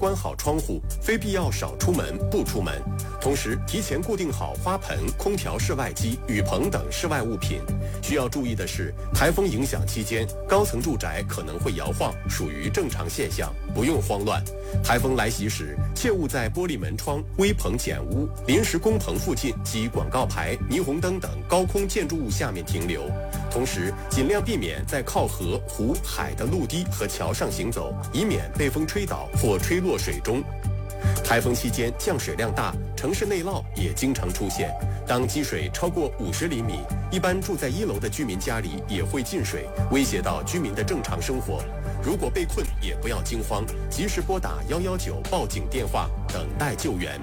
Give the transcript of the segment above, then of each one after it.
关好窗户，非必要少出门不出门。同时，提前固定好花盆、空调室外机、雨棚等室外物品。需要注意的是，台风影响期间，高层住宅可能会摇晃，属于正常现象，不用慌乱。台风来袭时，切勿在玻璃门窗、危棚简屋、临时工棚附近及广告牌、霓虹灯等高空建筑物下面停留。同时，尽量避免在靠河、湖、海的陆地和桥上行走，以免被风吹倒或吹落水中。台风期间降水量大，城市内涝也经常出现。当积水超过50厘米，一般住在1楼的居民家里也会进水，威胁到居民的正常生活。如果被困，也不要惊慌，及时拨打119报警电话，等待救援。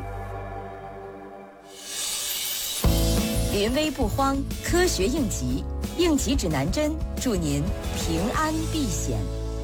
临危不慌，科学应急，应急指南针，祝您平安避险。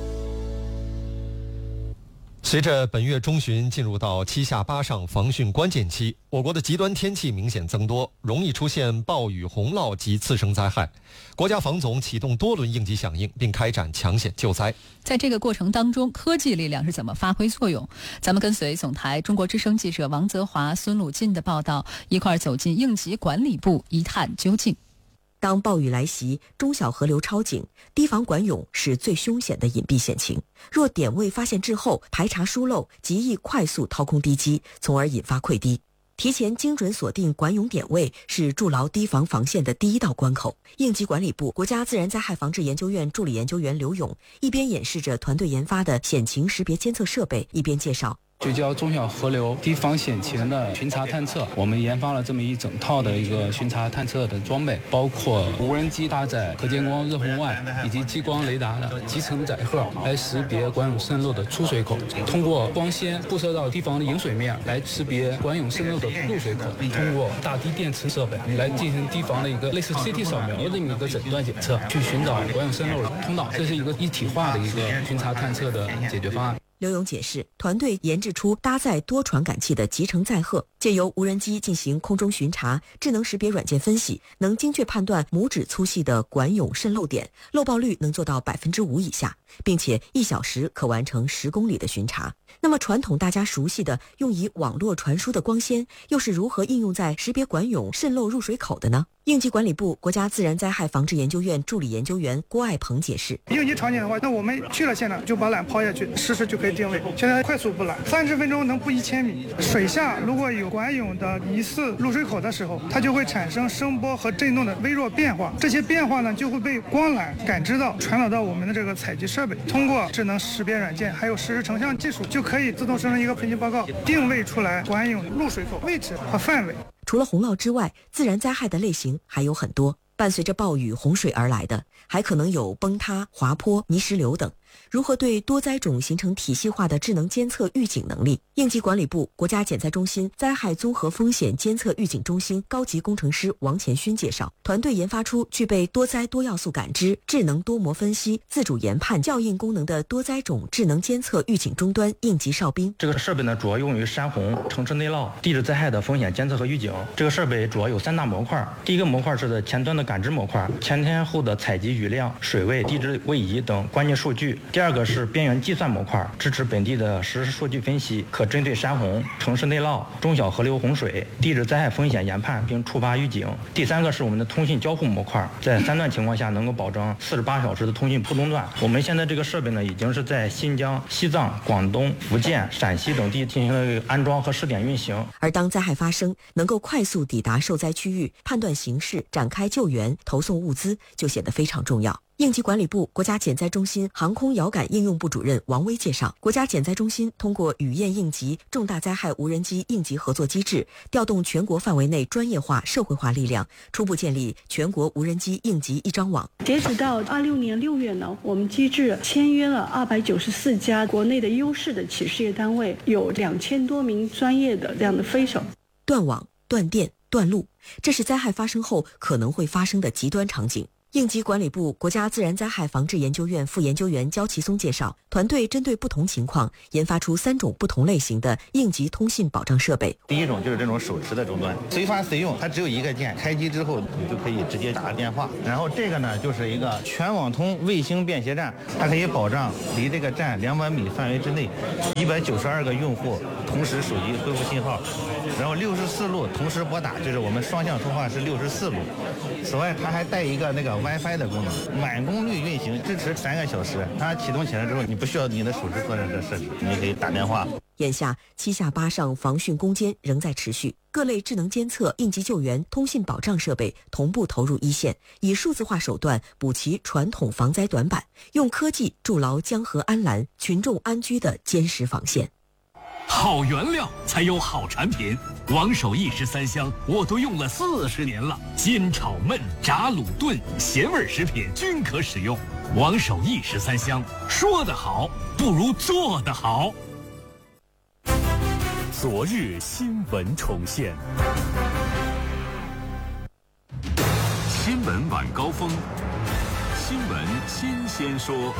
随着本月中旬进入到7下8上防汛关键期，我国的极端天气明显增多，容易出现暴雨、洪涝及次生灾害。国家防总启动多轮应急响应，并开展抢险救灾。 在这个过程当中，科技力量是怎么发挥作用？咱们跟随总台中国之声记者王泽华、孙鲁进的报道，一块走进应急管理部一探究竟。 当暴雨来袭，中小河流超警，堤防管涌是最凶险的隐蔽险情。若点位发现滞后，排查疏漏，极易快速掏空堤基，从而引发溃堤。提前精准锁定管涌点位是筑牢堤防防线的第一道关口。应急管理部国家自然灾害防治研究院助理研究员刘勇一边演示着团队研发的险情识别监测设备，一边介绍。 聚焦中小河流堤防险情的巡查探测，我们研发了这么一整套的一个巡查探测的装备，包括无人机搭载可见光热红外以及激光雷达的集成载荷，来识别管涌渗漏的出水口，通过光纤布射到堤防的引水面来识别管涌渗漏的入水口，通过大堤电磁设备来进行堤防的一个类似 CT 扫描的这么一个诊断检测，去寻找管涌渗漏的通道。这是一个一体化的一个巡查探测的解决方案。 刘勇解释，团队研制出搭载多传感器的集成载荷，借由无人机进行空中巡查、智能识别软件分析，能精确判断拇指粗细的管涌渗漏点，漏报率能做到5%以下，并且1小时可完成10公里的巡查。那么传统大家熟悉的用以网络传输的光纤，又是如何应用在识别管涌渗漏入水口的呢？应急管理部国家自然灾害防治研究院助理研究员郭爱鹏解释， 应急场景的话，那我们去了现场就把缆抛下去，实时就可以定位。现在快速布缆，30分钟能布1000米。水下如果有管涌的疑似入水口的时候，它就会产生声波和震动的微弱变化，这些变化呢就会被光缆感知到，传导到我们的这个采集设备，通过智能识别软件还有实时成像技术，就可以自动生成一个分析报告，定位出来管涌入水口位置和范围。 除了洪涝之外，自然灾害的类型还有很多，伴随着暴雨、洪水而来的，还可能有崩塌、滑坡、泥石流等。如何对多灾种形成体系化的智能监测预警能力？应急管理部国家减灾中心灾害综合风险监测预警中心高级工程师王前勋介绍，团队研发出具备多灾多要素感知、智能多模分析、自主研判、校应功能的多灾种智能监测预警终端应急哨兵。 这个设备呢，主要用于山洪、城市内涝、地质灾害的风险监测和预警。这个设备主要有3大模块，第一个模块是前端的感知模块，前天后的采集雨量、水位、地质位移等关键数据。第二个是边缘计算模块，支持本地的实时数据分析，可针对山洪、城市内涝、中小河流洪水、地质灾害风险研判并触发预警。第三个是我们的通信交互模块，在3段情况下能够保证48小时的通讯不中断。我们现在这个设备呢，已经是在新疆、西藏、广东、福建、陕西等地进行了安装和试点运行。 而当灾害发生，能够快速抵达受灾区域，判断形势，展开救援、投送物资，就显得非常重要。应急管理部国家减灾中心航空遥感应用部主任王威介绍，国家减灾中心通过雨燕应急重大灾害无人机应急合作机制，调动全国范围内专业化、社会化力量，初步建立全国无人机应急一张网。 截止到26年6月呢，我们机制签约了294家国内的优势的企事业单位，有2000多名专业的这样的飞手。 断网、断电、断路，这是灾害发生后可能会发生的极端场景。 应急管理部国家自然灾害防治研究院副研究员焦其松介绍，团队针对不同情况研发出3种不同类型的应急通信保障设备。 第一种就是这种手持的终端，随发随用，它只有一个键，开机之后你就可以直接打电话。然后这个呢就是一个全网通卫星便携站，它可以保障离这个站200米范围之内192个用户同时手机恢复信号，然后64路同时拨打，就是我们双向通话是64路。此外它还带一个那个 WiFi 的功能，满功率运行，支持3个小时。它启动起来之后，你不需要你的手指做任何设置，你可以打电话。 眼下7下8上防汛攻坚仍在持续，各类智能监测、应急救援、通信保障设备同步投入一线，以数字化手段补齐传统防灾短板，用科技筑牢江河安澜、群众安居的坚实防线。 好原料才有好产品，王守义13香我都用了40年了，煎炒焖炸卤炖咸味食品均可使用。王守义13香，说得好不如做得好。昨日新闻重现，新闻晚高峰，新闻新鲜说。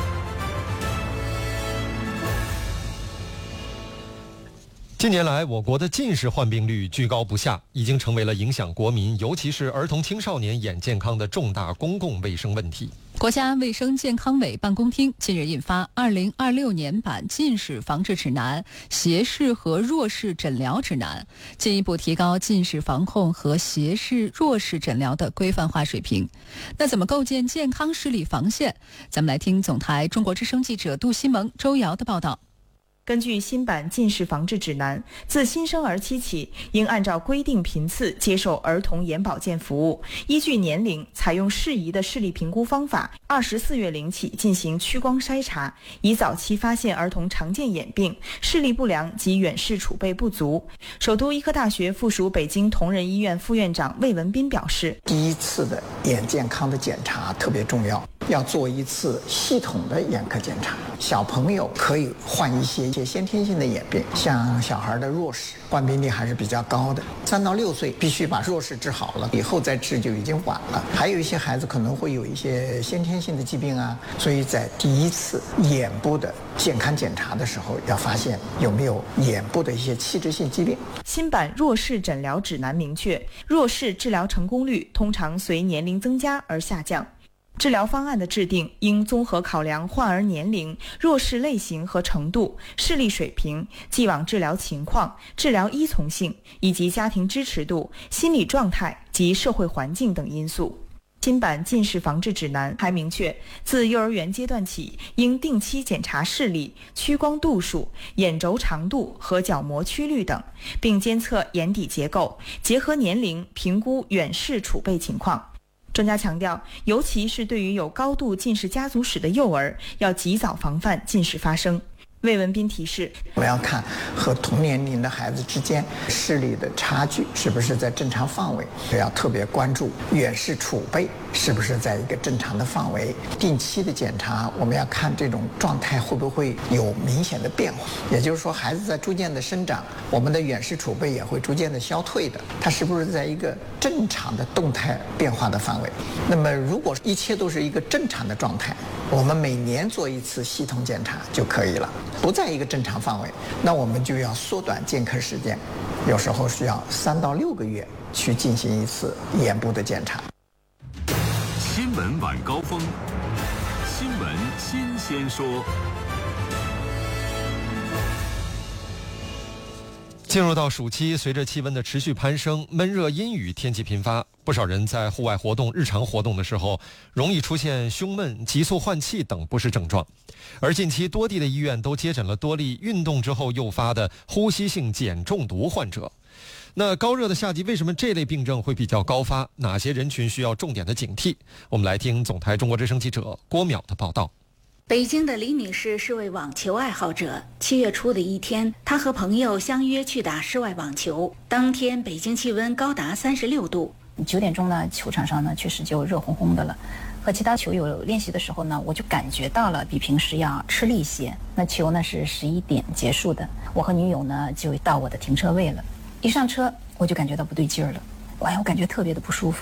近年来，我国的近视患病率居高不下，已经成为了影响国民，尤其是儿童青少年眼健康的重大公共卫生问题。 国家卫生健康委办公厅近日印发2026年版近视防治指南、斜视和弱视诊疗指南，进一步提高近视防控和斜视弱视诊疗的规范化水平。那怎么构建健康视力防线？咱们来听总台中国之声记者杜西蒙、周瑶的报道。 根据新版近视防治指南，自新生儿期起，应按照规定频次接受儿童眼保健服务，依据年龄采用适宜的视力评估方法，24月龄起进行屈光筛查，以早期发现儿童常见眼病、视力不良及远视储备不足。首都医科大学附属北京同仁医院副院长魏文斌表示， 第一次的眼健康的检查特别重要，要做一次系统的眼科检查。小朋友可以患一些先天性的眼病，像小孩的弱视患病率还是比较高的，3到6岁必须把弱视治好了，以后再治就已经晚了。还有一些孩子可能会有一些先天性的疾病啊，所以在第一次眼部的健康检查的时候，要发现有没有眼部的一些器质性疾病。 新版弱视诊疗指南明确，弱视治疗成功率通常随年龄增加而下降。治疗方案的制定应综合考量患儿年龄、弱视类型和程度、视力水平、既往治疗情况、治疗依从性以及家庭支持度、心理状态及社会环境等因素。新版近视防治指南还明确，自幼儿园阶段起，应定期检查视力、屈光度数、眼轴长度和角膜曲率等，并监测眼底结构，结合年龄评估远视储备情况。专家强调，尤其是对于有高度近视家族史的幼儿，要及早防范近视发生。魏文斌提示， 我们要看和同年龄的孩子之间视力的差距是不是在正常范围，要特别关注远视储备是不是在一个正常的范围。定期的检查，我们要看这种状态会不会有明显的变化，也就是说孩子在逐渐的生长，我们的远视储备也会逐渐的消退的，它是不是在一个正常的动态变化的范围。那么如果一切都是一个正常的状态，我们每年做一次系统检查就可以了。不在一个正常范围，那我们就要缩短健康时间，有时候需要3到6个月去进行一次眼部的检查。 新闻晚高峰，新闻新鲜说。 进入到暑期，随着气温的持续攀升，闷热阴雨天气频发，不少人在户外活动、日常活动的时候，容易出现胸闷、急促换气等不适症状。而近期多地的医院都接诊了多例运动之后诱发的呼吸性碱中毒患者。那高热的夏季，为什么这类病症会比较高发？哪些人群需要重点的警惕？我们来听总台中国之声记者郭淼的报道。 北京的李女士是位网球爱好者。7月初的一天，她和朋友相约去打室外网球。当天北京气温高达36度。 9点钟呢，球场上呢确实就热烘烘的了。和其他球友练习的时候呢，我就感觉到了比平时要吃力一些。那球呢是11点结束的，我和女友呢就到我的停车位了。一上车我就感觉到不对劲儿了，我感觉特别的不舒服。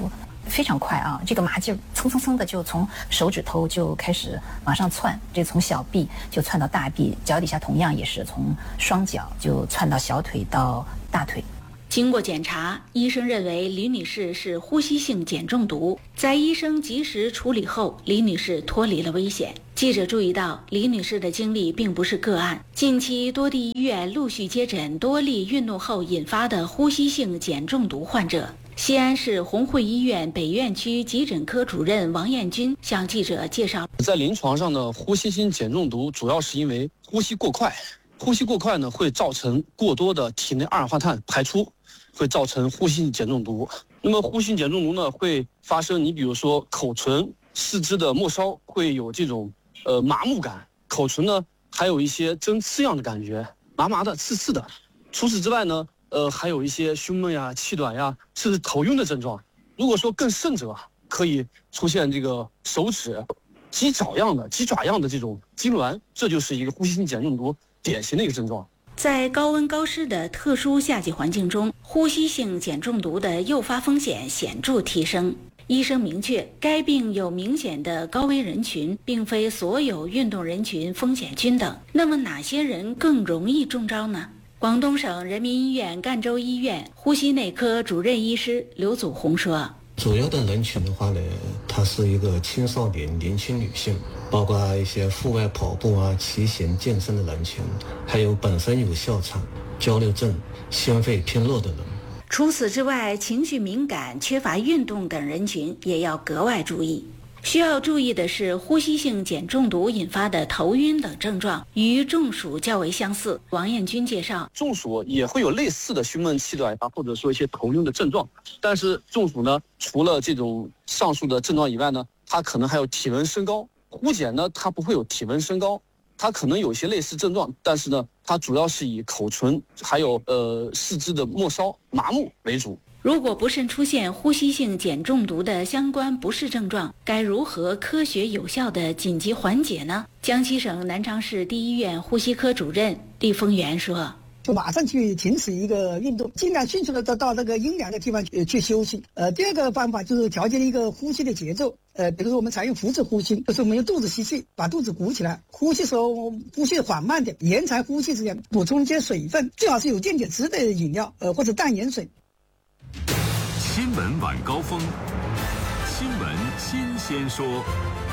非常快啊，这个麻劲蹭蹭蹭的就从手指头就开始往上窜，这从小臂就窜到大臂，脚底下同样也是从双脚就窜到小腿到大腿。 经过检查，医生认为李女士是呼吸性碱中毒。在医生及时处理后，李女士脱离了危险。记者注意到，李女士的经历并不是个案，近期多地医院陆续接诊多例运动后引发的呼吸性碱中毒患者。西安市红会医院北院区急诊科主任王彦军向记者介绍， 在临床上的呼吸性碱中毒主要是因为呼吸过快，呼吸过快呢会造成过多的体内二氧化碳排出，会造成呼吸性碱中毒。那么呼吸性碱中毒呢会发生，你比如说口唇、四肢的末梢会有这种麻木感，口唇呢还有一些针刺样的感觉，麻麻的、刺刺的。除此之外呢，还有一些胸闷呀、气短呀，甚至头晕的症状。如果说更甚者，可以出现这个手指、鸡爪样的这种痉挛，这就是一个呼吸性碱中毒典型的一个症状。 在高温高湿的特殊夏季环境中，呼吸性碱中毒的诱发风险显著提升。医生明确，该病有明显的高危人群，并非所有运动人群风险均等。那么哪些人更容易中招呢？广东省人民医院赣州医院呼吸内科主任医师刘祖红说， 主要的人群的话呢，它是一个青少年、年轻女性，包括一些户外跑步啊、骑行、健身的人群，还有本身有哮喘、焦虑症、心肺偏弱的人。 除此之外，情绪敏感、缺乏运动等人群也要格外注意。需要注意的是，呼吸性碱中毒引发的头晕等症状与中暑较为相似。王彦军介绍， 中暑也会有类似的胸闷气短啊，或者说一些头晕的症状。但是中暑呢，除了这种上述的症状以外呢，它可能还有体温升高。呼碱呢，它不会有体温升高，它可能有一些类似症状，但是呢，它主要是以口唇还有四肢的末梢麻木为主。 如果不慎出现呼吸性碱中毒的相关不适症状，该如何科学有效的紧急缓解呢？江西省南昌市第一医院呼吸科主任厉丰元说， 就马上去停止一个运动，尽量迅速的到那个阴凉的地方去休息。第二个方法就是调节一个呼吸的节奏。比如说我们采用腹式呼吸，就是我们用肚子吸气，把肚子鼓起来，呼吸时候呼吸缓慢点，延长呼吸时间，补充一些水分，最好是有电解质的饮料，或者淡盐水。 新闻晚高峰，新闻新鲜说。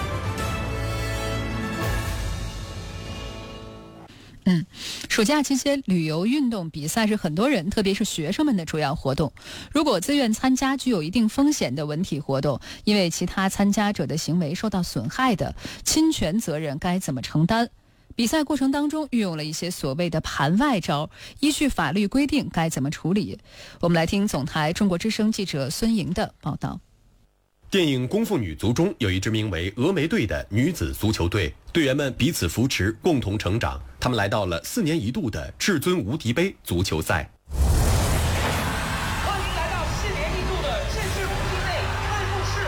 暑假期间旅游运动比赛是很多人，特别是学生们的主要活动。如果自愿参加具有一定风险的文体活动，因为其他参加者的行为受到损害的，侵权责任该怎么承担？比赛过程当中运用了一些所谓的盘外招，依据法律规定该怎么处理？我们来听总台中国之声记者孙莹的报道。 电影《功夫女足》中有一支名为峨眉队的女子足球队，队员们彼此扶持，共同成长。他们来到了4年一度的至尊无敌杯足球赛。 欢迎来到4年一度的至尊无敌杯开幕式。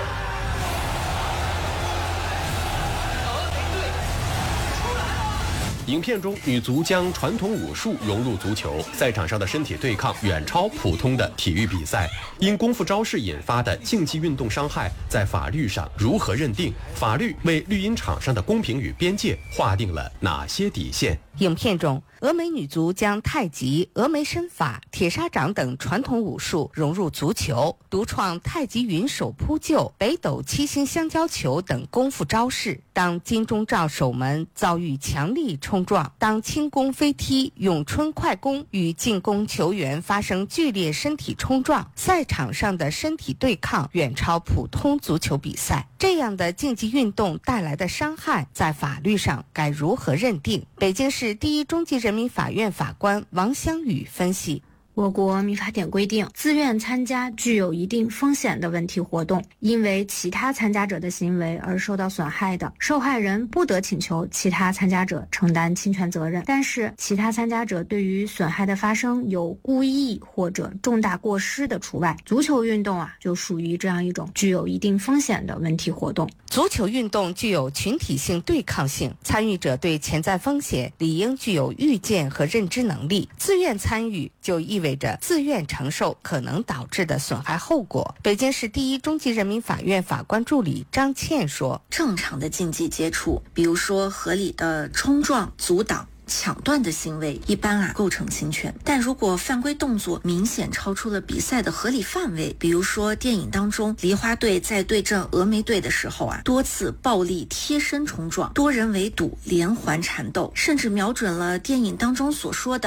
峨眉队出来了！ 影片中，女足将传统武术融入足球，赛场上的身体对抗远超普通的体育比赛。因功夫招式引发的竞技运动伤害，在法律上如何认定？法律为绿茵场上的公平与边界划定了哪些底线？ 影片中，峨眉女足将太极、峨眉身法、铁砂掌等传统武术融入足球，独创太极云手扑救、北斗七星香蕉球等功夫招式。当金钟罩守门遭遇强力冲撞，当轻功飞踢、咏春快攻与进攻球员发生剧烈身体冲撞，赛场上的身体对抗远超普通足球比赛。这样的竞技运动带来的伤害，在法律上该如何认定？北京市第一中级人民法院法官王香宇分析， 我国民法典规定，自愿参加具有一定风险的文体活动，因为其他参加者的行为而受到损害的，受害人不得请求其他参加者承担侵权责任。但是，其他参加者对于损害的发生有故意或者重大过失的除外。足球运动就属于这样一种具有一定风险的文体活动。 足球运动具有群体性对抗性，参与者对潜在风险理应具有预见和认知能力。自愿参与就意味着自愿承受可能导致的损害后果。北京市第一中级人民法院法官助理张倩说， 正常的竞技接触，比如说合理的冲撞、阻挡、抢断的行为一般构成侵权，但如果犯规动作明显超出了比赛的合理范围，比如说电影当中梨花队在对阵峨眉队的时候多次暴力贴身冲撞、多人围堵、连环缠斗，甚至瞄准了电影当中所说的